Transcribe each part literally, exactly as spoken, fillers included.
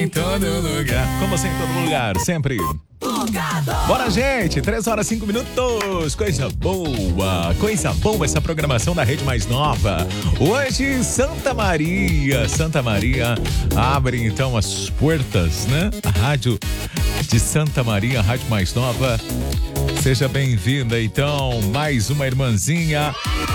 Em todo lugar. Como assim, em todo lugar? Sempre. Bora, gente! três horas e cinco minutos. Coisa boa, coisa boa essa programação da Rede Mais Nova. Hoje, Santa Maria. Santa Maria abre então as portas, né? A rádio de Santa Maria, a Rádio Mais Nova. Seja bem-vinda, então, mais uma irmãzinha.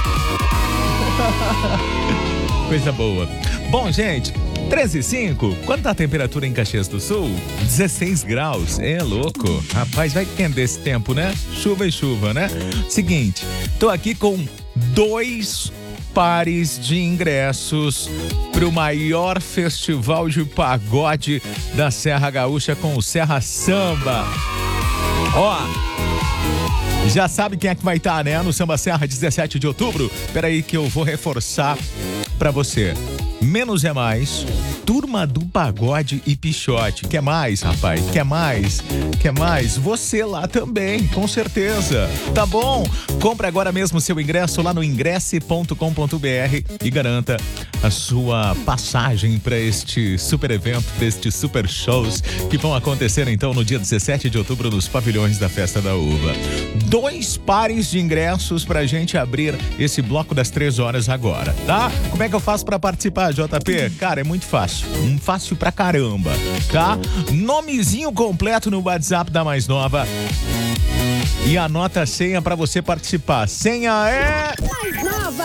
Coisa boa. Bom, gente, treze e cinco, quanto tá a temperatura em Caxias do Sul? dezesseis graus, é louco. Rapaz, vai entender esse tempo, né? Chuva e chuva, né? Seguinte, tô aqui com dois pares de ingressos pro maior festival de pagode da Serra Gaúcha com o Serra Samba. Ó, já sabe quem é que vai estar, né? No Samba Serra, dezessete de outubro. Peraí que eu vou reforçar pra você. Menos é mais, Turma do Pagode e Pichote. Quer mais, rapaz? Quer mais? Quer mais? Você lá também, com certeza. Tá bom? Compre agora mesmo seu ingresso lá no ingresse ponto com ponto br e garanta a sua passagem para este super evento, para estes super shows que vão acontecer então no dia dezessete de outubro nos pavilhões da Festa da Uva. Dois pares de ingressos pra gente abrir esse bloco das três horas agora, tá? Como é que eu faço pra participar, J P? Cara, é muito fácil. Um fácil pra caramba, tá? Nomezinho completo no WhatsApp da Mais Nova. E anota a senha pra você participar. Senha é... Mais Nova!